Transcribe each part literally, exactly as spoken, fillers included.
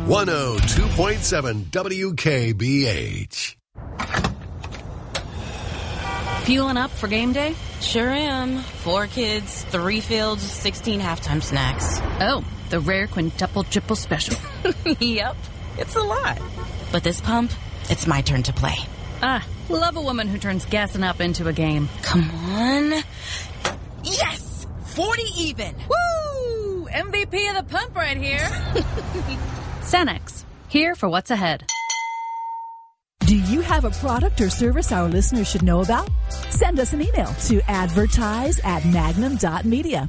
one oh two point seven W K B H. Fueling up for game day? Sure am. Four kids, three fields, sixteen halftime snacks. Oh, the rare quintuple triple special. Yep, it's a lot. But this pump, it's my turn to play. Ah, love a woman who turns gassing up into a game. Come on. Yes! forty even. Woo! M V P of the pump right here. Cenex, here for what's ahead. Do you have a product or service our listeners should know about? Send us an email to advertise at magnum dot media.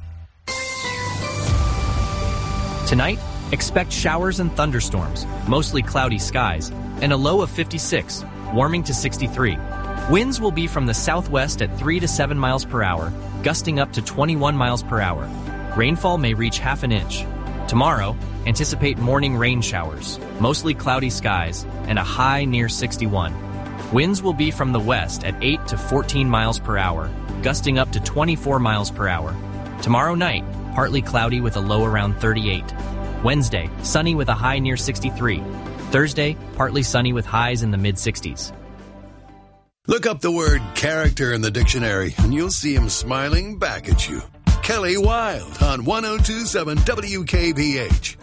Tonight, expect showers and thunderstorms, mostly cloudy skies, and a low of fifty-six, warming to sixty-three. Winds will be from the southwest at three to seven miles per hour, gusting up to twenty-one miles per hour. Rainfall may reach half an inch. Tomorrow, anticipate morning rain showers, mostly cloudy skies, and a high near sixty-one. Winds will be from the west at eight to fourteen miles per hour, gusting up to twenty-four miles per hour. Tomorrow night, partly cloudy with a low around thirty-eight. Wednesday, sunny with a high near sixty-three. Thursday, partly sunny with highs in the mid-sixties. Look up the word character in the dictionary, and you'll see him smiling back at you. Kelly Wilde on one oh two point seven W K B H.